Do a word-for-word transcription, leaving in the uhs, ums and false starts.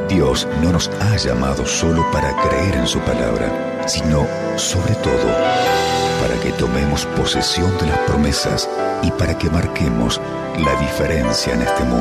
Dios no nos ha llamado solo para creer en su palabra, sino, sobre todo, para que tomemos posesión de las promesas y para que marquemos la diferencia en este mundo.